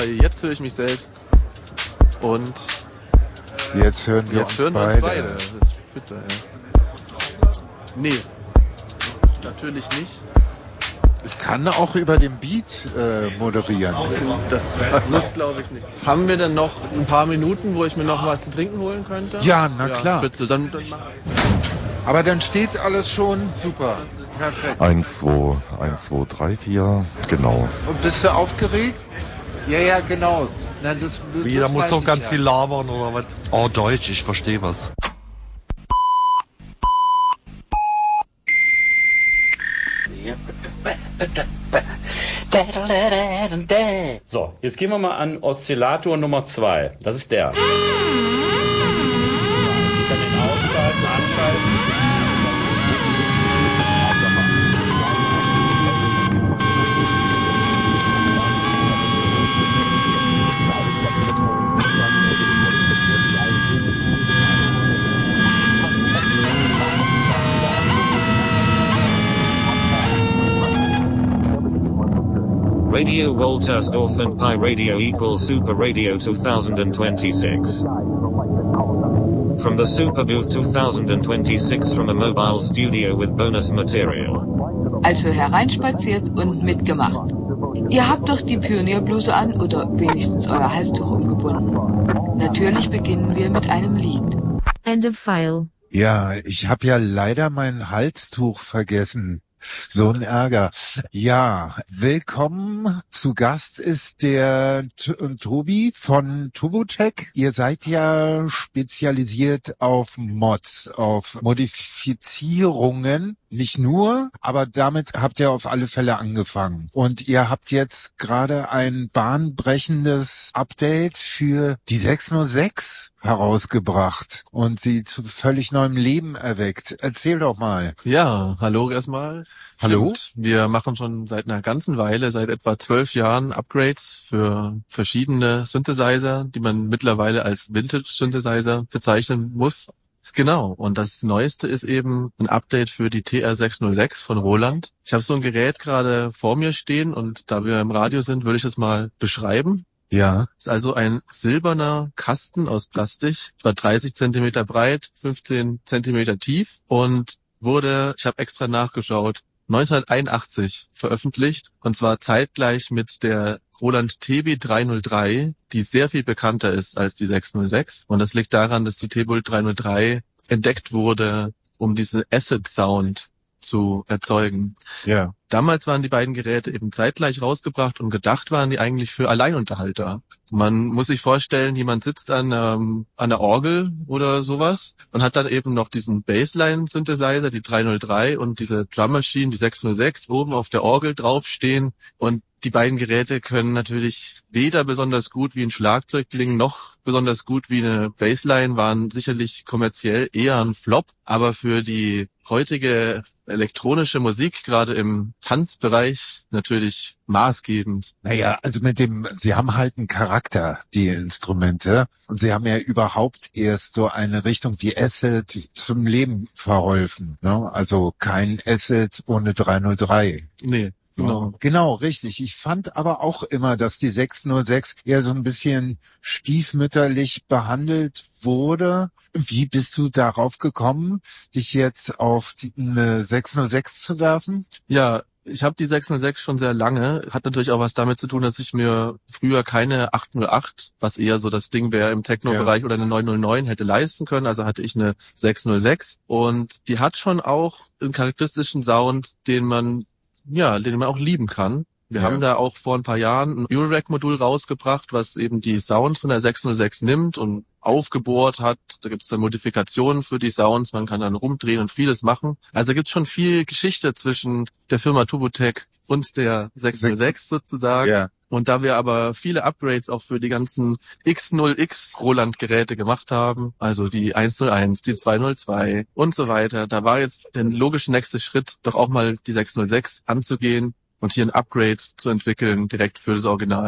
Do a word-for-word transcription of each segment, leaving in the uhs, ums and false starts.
Jetzt höre ich mich selbst und jetzt hören wir, jetzt uns, hören wir beide. uns beide. Das ist spitze, ja. Nee, natürlich nicht. Ich kann auch über den Beat äh, moderieren. Das, das muss, glaube ich, nicht. Haben wir denn noch ein paar Minuten, wo ich mir noch was zu trinken holen könnte? Ja, na ja, klar. Spitze. Dann, dann Aber dann steht alles schon super. Perfekt. Eins, zwei, eins, zwei, drei, vier, genau. Und bist du aufgeregt? Ja, ja, genau. Na, das, Wie, das da muss weiß doch ich ganz ja. viel labern oder was? Oh, Deutsch, ich verstehe was. So, jetzt gehen wir mal an Oszillator Nummer zwei. Das ist der. Ich kann den ausschalten, anschalten. Radio Woltersdorf and Pi Radio equals Super Radio twenty twenty-six. From the Super Booth twenty twenty-six from a mobile studio with bonus material. Also hereinspaziert und mitgemacht. Ihr habt doch die Pionierbluse an oder wenigstens euer Halstuch umgebunden. Natürlich beginnen wir mit einem Lied. End of file. Ja, ich habe ja leider mein Halstuch vergessen. So ein Ärger. Ja, willkommen. Zu Gast ist der T- Tobi von Turbotech. Ihr seid ja spezialisiert auf Mods, auf Modifizierungen. Nicht nur, aber damit habt ihr auf alle Fälle angefangen. Und ihr habt jetzt gerade ein bahnbrechendes Update für die sechs null sechs herausgebracht und sie zu völlig neuem Leben erweckt. Erzähl doch mal. Ja, hallo erstmal. Hallo. Stimmt. Wir machen schon seit einer ganzen Weile, seit etwa zwölf Jahren Upgrades für verschiedene Synthesizer, die man mittlerweile als Vintage-Synthesizer bezeichnen muss. Genau, und das Neueste ist eben ein Update für die T R sechs null sechs von Roland. Ich habe so ein Gerät gerade vor mir stehen und da wir im Radio sind, würde ich das mal beschreiben. Ja. Ist also ein silberner Kasten aus Plastik, etwa dreißig Zentimeter breit, fünfzehn Zentimeter tief und wurde, ich habe extra nachgeschaut, neunzehnhunderteinundachtzig veröffentlicht und zwar zeitgleich mit der Roland T B drei null drei, die sehr viel bekannter ist als die sechs null sechs. Und das liegt daran, dass die T B drei null drei entdeckt wurde, um diesen Acid-Sound zu erzeugen. Ja. Damals waren die beiden Geräte eben zeitgleich rausgebracht und gedacht waren die eigentlich für Alleinunterhalter. Man muss sich vorstellen, jemand sitzt an, ähm, an der Orgel oder sowas und hat dann eben noch diesen Bassline-Synthesizer, die drei null drei und diese Drum Machine, die sechs null sechs, oben auf der Orgel draufstehen und die beiden Geräte können natürlich weder besonders gut wie ein Schlagzeug klingen, noch besonders gut wie eine Bassline, waren sicherlich kommerziell eher ein Flop, aber für die heutige elektronische Musik, gerade im Tanzbereich, natürlich maßgebend. Naja, also mit dem, sie haben halt einen Charakter, die Instrumente, und sie haben ja überhaupt erst so eine Richtung wie Acid zum Leben verholfen, ne? Also kein Acid ohne drei null drei. Nee. Genau. Genau, richtig. Ich fand aber auch immer, dass die sechs null sechs eher so ein bisschen stiefmütterlich behandelt wurde. Wie bist du darauf gekommen, dich jetzt auf die, eine sechs null sechs zu werfen? Ja, ich habe die sechs null sechs schon sehr lange. Hat natürlich auch was damit zu tun, dass ich mir früher keine acht null acht, was eher so das Ding wäre im Techno-Bereich, ja, oder eine neun null neun hätte leisten können. Also hatte ich eine sechs null sechs und die hat schon auch einen charakteristischen Sound, den man ja, den man auch lieben kann. Wir ja. haben da auch vor ein paar Jahren ein Eurorack-Modul rausgebracht, was eben die Sounds von der sechs null sechs nimmt und aufgebohrt hat. Da gibt es dann Modifikationen für die Sounds, man kann dann rumdrehen und vieles machen. Also da gibt es schon viel Geschichte zwischen der Firma Turbotech und der sechs null sechs sozusagen. Ja. Und da wir aber viele Upgrades auch für die ganzen X null X Roland-Geräte gemacht haben, also die eins null eins, die zwei null zwei und so weiter, da war jetzt der logische nächste Schritt, doch auch mal die sechs null sechs anzugehen und hier ein Upgrade zu entwickeln, direkt für das Original.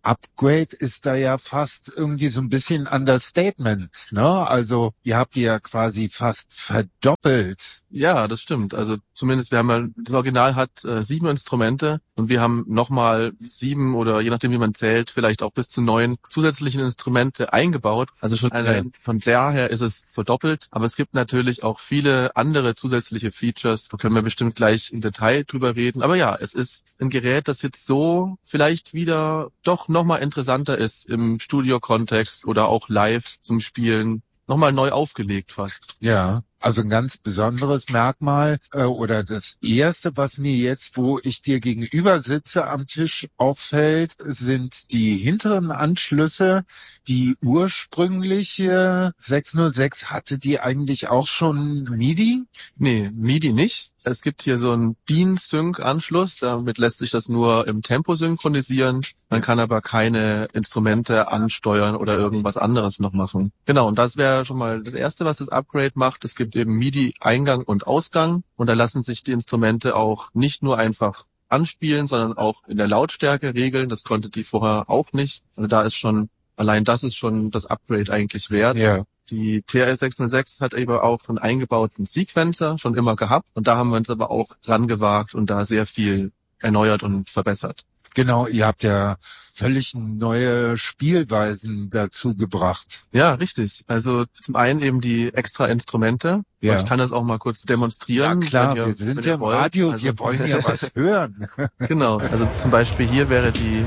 Upgrade ist da ja fast irgendwie so ein bisschen Understatement, ne? Also ihr habt die ja quasi fast verdoppelt. Ja, das stimmt. Also zumindest, wir haben ja, das Original hat äh, sieben Instrumente und wir haben nochmal sieben oder je nachdem wie man zählt, vielleicht auch bis zu neun zusätzlichen Instrumente eingebaut. Also schon eine, Okay. von daher ist es verdoppelt. Aber es gibt natürlich auch viele andere zusätzliche Features. Da können wir bestimmt gleich im Detail drüber reden. Aber ja, es ist ein Gerät, das jetzt so vielleicht wieder doch nochmal interessanter ist im Studio-Kontext oder auch live zum Spielen. Nochmal neu aufgelegt fast. Ja, also ein ganz besonderes Merkmal äh, oder das erste, was mir jetzt, wo ich dir gegenüber sitze am Tisch auffällt, sind die hinteren Anschlüsse. Die ursprüngliche sechshundertsechs, hatte die eigentlich auch schon MIDI? Nee, MIDI nicht. Es gibt hier so einen D I N-Sync-Anschluss, damit lässt sich das nur im Tempo synchronisieren. Man kann aber keine Instrumente ansteuern oder irgendwas anderes noch machen. Genau, und das wäre schon mal das Erste, was das Upgrade macht. Es gibt eben MIDI-Eingang und Ausgang und da lassen sich die Instrumente auch nicht nur einfach anspielen, sondern auch in der Lautstärke regeln. Das konnte die vorher auch nicht. Also da ist schon, allein das ist schon das Upgrade eigentlich wert. Ja. Die T R sechshundertsechs hat eben auch einen eingebauten Sequencer schon immer gehabt und da haben wir uns aber auch rangewagt und da sehr viel erneuert und verbessert. Genau, ihr habt ja völlig neue Spielweisen dazu gebracht. Ja, richtig. Also zum einen eben die extra Instrumente. Ja. Ich kann das auch mal kurz demonstrieren. Ja klar, wenn ihr, wir sind wenn ja ihr im wollt. Radio, Also, wir wollen ja was hören. Genau, also zum Beispiel hier wäre die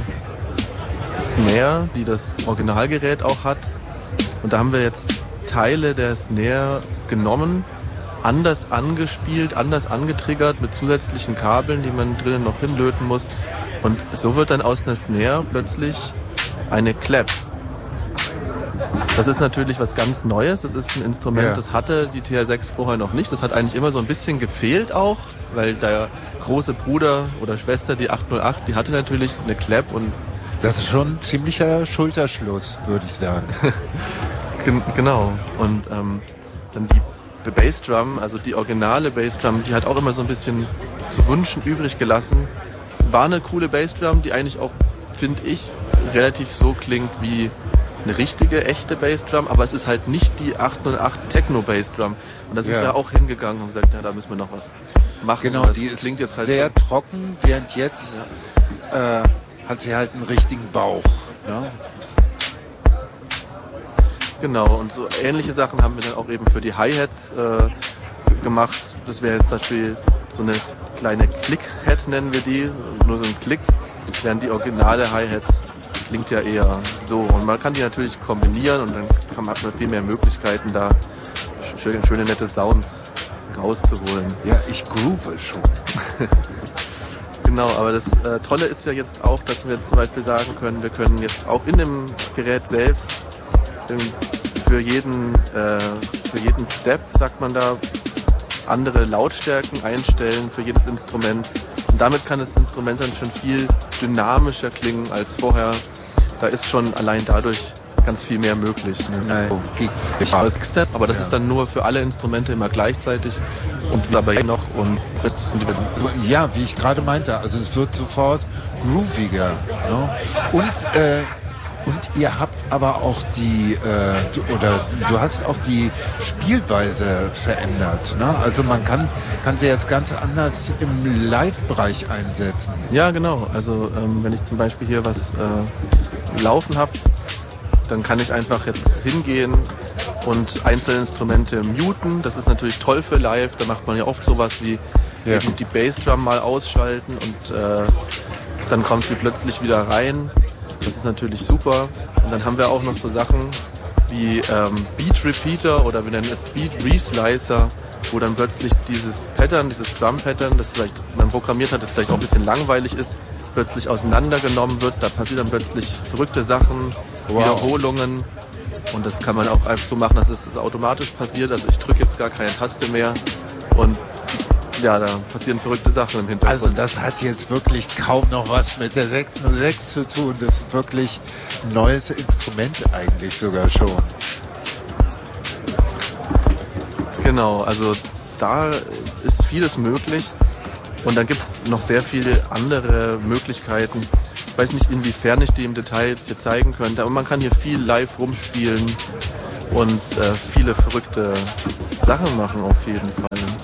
Snare, die das Originalgerät auch hat. Und da haben wir jetzt Teile der Snare genommen, anders angespielt, anders angetriggert mit zusätzlichen Kabeln, die man drinnen noch hinlöten muss. Und so wird dann aus einer Snare plötzlich eine Clap. Das ist natürlich was ganz Neues. Das ist ein Instrument, Ja. das hatte die T R sechs vorher noch nicht. Das hat eigentlich immer so ein bisschen gefehlt auch, weil der große Bruder oder Schwester, die acht null acht, die hatte natürlich eine Clap und Das ist schon ein ziemlicher Schulterschluss, würde ich sagen. Gen- Genau. Und ähm, dann die Bassdrum, also die originale Bassdrum, die hat auch immer so ein bisschen zu wünschen übrig gelassen. War eine coole Bassdrum, die eigentlich auch, finde ich, relativ so klingt wie eine richtige, echte Bassdrum, aber es ist halt nicht die acht null acht Techno Bassdrum. Und da sind Ja. wir auch hingegangen und gesagt, ja, da müssen wir noch was machen. Genau, das die ist klingt jetzt halt sehr schon- trocken, während jetzt äh, hat sie halt einen richtigen Bauch. Ne? Genau, und so ähnliche Sachen haben wir dann auch eben für die Hi-Hats äh, gemacht. Das wäre jetzt zum Beispiel so eine kleine Click-Hat, nennen wir die, nur so ein Klick, während die originale Hi-Hat klingt ja eher so. Und man kann die natürlich kombinieren und dann kann man, hat man viel mehr Möglichkeiten, da schöne, schöne nette Sounds rauszuholen. Ja, ich groove schon. Genau, aber das äh, Tolle ist ja jetzt auch, dass wir zum Beispiel sagen können, wir können jetzt auch in dem Gerät selbst ähm, für jeden, äh, für jeden Step, sagt man da, andere Lautstärken einstellen für jedes Instrument. Und damit kann das Instrument dann schon viel dynamischer klingen als vorher. Da ist schon allein dadurch ganz viel mehr möglich. Ne? Nein, geht nicht. Aber, es, aber das Ja. ist dann nur für alle Instrumente immer gleichzeitig und dabei noch und ist individuell. Also, ja, wie ich gerade meinte, also es wird sofort grooviger. Ne? Und äh, und ihr habt aber auch die äh, du, oder du hast auch die Spielweise verändert. Ne? Also man kann kann sie jetzt ganz anders im Live-Bereich einsetzen. Ja, genau. Also ähm, wenn ich zum Beispiel hier was äh, laufen habe, dann kann ich einfach jetzt hingehen und einzelne Instrumente muten. Das ist natürlich toll für live. Da macht man ja oft sowas wie Ja. eben die Bassdrum mal ausschalten und äh, dann kommt sie plötzlich wieder rein. Das ist natürlich super. Und dann haben wir auch noch so Sachen wie ähm, Beat Repeater oder wir nennen es Beat Reslicer, wo dann plötzlich dieses Pattern, dieses Drum Pattern, das vielleicht man programmiert hat, das vielleicht auch ein bisschen langweilig ist, plötzlich auseinandergenommen wird. Da passieren dann plötzlich verrückte Sachen, Wow. Wiederholungen. Und das kann man auch einfach so machen, dass es das automatisch passiert. Also ich drücke jetzt gar keine Taste mehr und ja, da passieren verrückte Sachen im Hintergrund. Also das hat jetzt wirklich kaum noch was mit der sechs null sechs zu tun. Das ist wirklich ein neues Instrument eigentlich sogar schon. Genau, also da ist vieles möglich und dann gibt es noch sehr viele andere Möglichkeiten. weiß nicht, inwiefern ich die im Detail jetzt hier zeigen könnte, aber man kann hier viel live rumspielen und äh, viele verrückte Sachen machen auf jeden Fall.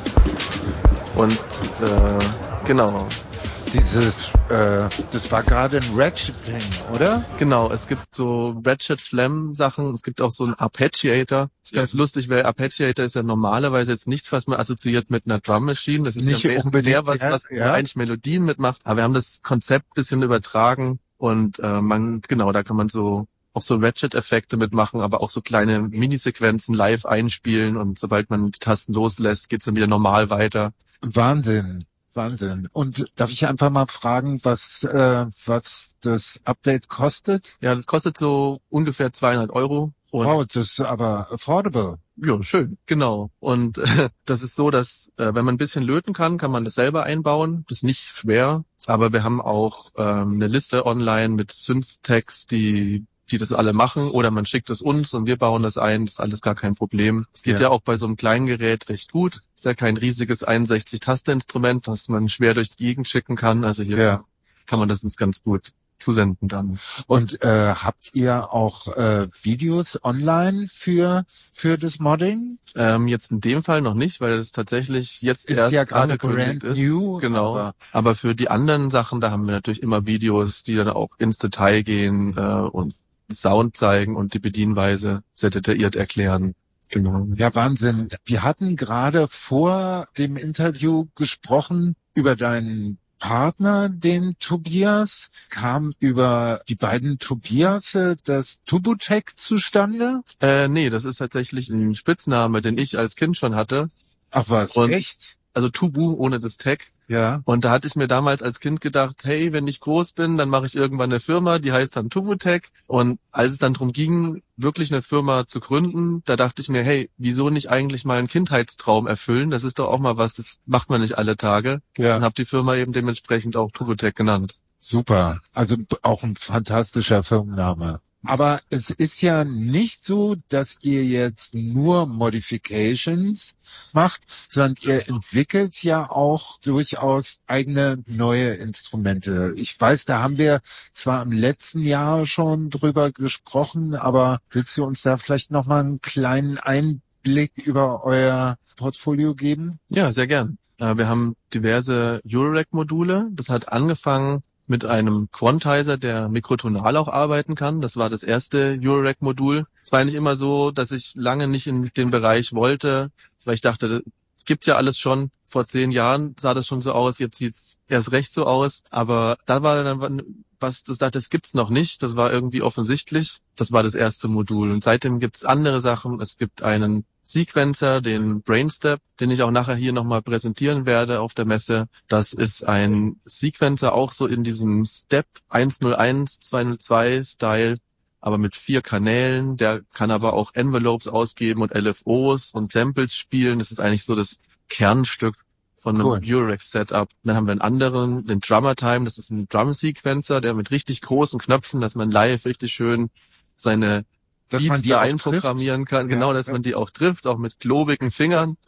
Und äh, genau. Dieses, äh, das war gerade ein Ratcheting, oder? Genau, es gibt so Ratchet Flam Sachen, es gibt auch so einen Arpeggiator. Das ist ganz lustig, weil Arpeggiator ist ja normalerweise jetzt nichts, was man assoziiert mit einer Drum Machine. Das ist nicht ja mehr, unbedingt mehr was, was ja. eigentlich Melodien mitmacht. Aber wir haben das Konzept bisschen übertragen und äh, man, genau, da kann man so auch so Ratchet-Effekte mitmachen, aber auch so kleine Minisequenzen live einspielen und sobald man die Tasten loslässt, geht's dann wieder normal weiter. Wahnsinn. Wahnsinn. Und darf ich einfach mal fragen, was äh, was das Update kostet? Ja, das kostet so ungefähr zweihundert Euro. Und wow, das ist aber affordable. Ja, schön, genau. Und äh, das ist so, dass äh, wenn man ein bisschen löten kann, kann man das selber einbauen. Das ist nicht schwer, aber wir haben auch ähm, eine Liste online mit Synth-Tags, die die das alle machen, oder man schickt es uns und wir bauen das ein, das ist alles gar kein Problem. Es geht ja, ja auch bei so einem kleinen Gerät recht gut. Ist ja kein riesiges einundsechzig-Taste-Instrument, das man schwer durch die Gegend schicken kann. Also hier ja. kann man das uns ganz gut zusenden dann. Und äh, habt ihr auch äh, Videos online für für das Modding? Ähm, jetzt in dem Fall noch nicht, weil das tatsächlich jetzt ist erst ja gerade angekündigt brand ist. New, genau. Aber, aber für die anderen Sachen, da haben wir natürlich immer Videos, die dann auch ins Detail gehen äh, und Sound zeigen und die Bedienweise sehr detailliert erklären. Genau. Ja, Wahnsinn. Wir hatten gerade vor dem Interview gesprochen über deinen Partner, den Tobias. Kam über die beiden Tobiase das Tubutech zustande? Äh, nee, das ist tatsächlich ein Spitzname, den ich als Kind schon hatte. Ach was, und, echt? Also Tubu ohne das Tech. Ja. Und da hatte ich mir damals als Kind gedacht, hey, wenn ich groß bin, dann mache ich irgendwann eine Firma, die heißt dann Tubutech. Und als es dann darum ging, wirklich eine Firma zu gründen, da dachte ich mir, hey, wieso nicht eigentlich mal einen Kindheitstraum erfüllen? Das ist doch auch mal was, das macht man nicht alle Tage. Ja. Und habe die Firma eben dementsprechend auch Tubutech genannt. Super. Also auch ein fantastischer Firmenname. Aber es ist ja nicht so, dass ihr jetzt nur Modifications macht, sondern ihr entwickelt ja auch durchaus eigene neue Instrumente. Ich weiß, da haben wir zwar im letzten Jahr schon drüber gesprochen, aber willst du uns da vielleicht nochmal einen kleinen Einblick über euer Portfolio geben? Ja, sehr gern. Wir haben diverse Eurorack-Module. Das hat angefangen mit einem Quantizer, der mikrotonal auch arbeiten kann. Das war das erste Eurorack-Modul. Es war eigentlich immer so, dass ich lange nicht in den Bereich wollte, weil ich dachte, das gibt ja alles schon. Vor zehn Jahren sah das schon so aus, jetzt sieht's erst recht so aus. Aber da war dann was, das dachte, das gibt's noch nicht. Das war irgendwie offensichtlich. Das war das erste Modul. Und seitdem gibt's andere Sachen. Es gibt einen Sequencer, den Brainstep, den ich auch nachher hier nochmal präsentieren werde auf der Messe. Das ist ein Sequencer auch so in diesem Step eins null eins, zwei null zwei Style, aber mit vier Kanälen. Der kann aber auch Envelopes ausgeben und L F Os und Samples spielen. Das ist eigentlich so das Kernstück von einem cool. Eurorack-Setup. Dann haben wir einen anderen, den Drummer Time. Das ist ein Drum-Sequencer, der mit richtig großen Knöpfen, dass man live richtig schön seine dass Beats man die da auch einprogrammieren kann, genau, dass ja. man die auch trifft, auch mit klobigen Fingern.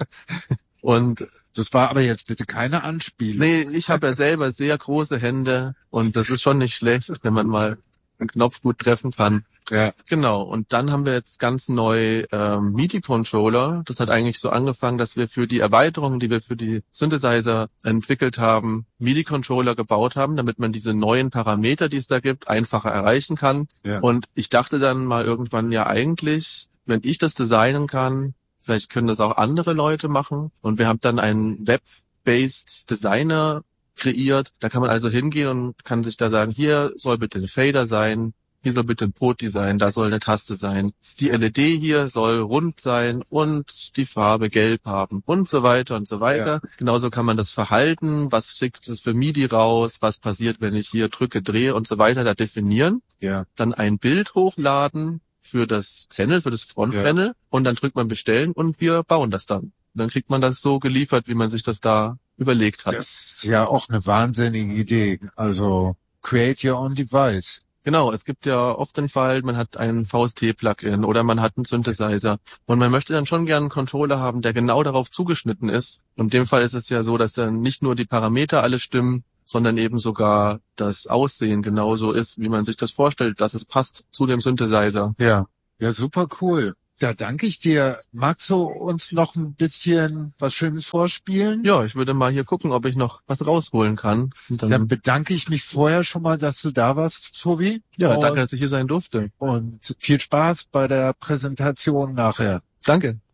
Und das war aber jetzt bitte keine Anspielung. Nee, ich habe ja selber sehr große Hände und das ist schon nicht schlecht, wenn man mal einen Knopf gut treffen kann. Ja. Genau, und dann haben wir jetzt ganz neu ähm, MIDI-Controller. Das hat eigentlich so angefangen, dass wir für die Erweiterungen, die wir für die Synthesizer entwickelt haben, MIDI-Controller gebaut haben, damit man diese neuen Parameter, die es da gibt, einfacher erreichen kann. Ja. Und ich dachte dann mal irgendwann, ja eigentlich, wenn ich das designen kann, vielleicht können das auch andere Leute machen. Und wir haben dann einen Web-based Designer kreiert. Da kann man also hingehen und kann sich da sagen, hier soll bitte ein Fader sein, hier soll bitte ein Poti sein, da soll eine Taste sein. Die L E D hier soll rund sein und die Farbe gelb haben und so weiter und so weiter. Ja. Genauso kann man das Verhalten, was schickt es für MIDI raus, was passiert, wenn ich hier drücke, drehe und so weiter, da definieren. Ja. Dann ein Bild hochladen für das Panel, für das Frontpanel ja. und dann drückt man bestellen und wir bauen das dann. Und dann kriegt man das so geliefert, wie man sich das da überlegt hat. Das ist ja auch eine wahnsinnige Idee. Also create your own device. Genau, es gibt ja oft den Fall, man hat einen V S T-Plugin oder man hat einen Synthesizer und man möchte dann schon gerne einen Controller haben, der genau darauf zugeschnitten ist. Und in dem Fall ist es ja so, dass dann nicht nur die Parameter alle stimmen, sondern eben sogar das Aussehen genauso ist, wie man sich das vorstellt, dass es passt zu dem Synthesizer. Ja, ja, super cool. Da danke ich dir. Magst du uns noch ein bisschen was Schönes vorspielen? Ja, ich würde mal hier gucken, ob ich noch was rausholen kann. Und dann, Dann bedanke ich mich vorher schon mal, dass du da warst, Tobi. ja, und, danke, dass ich hier sein durfte. Und viel Spaß bei der Präsentation nachher. Danke.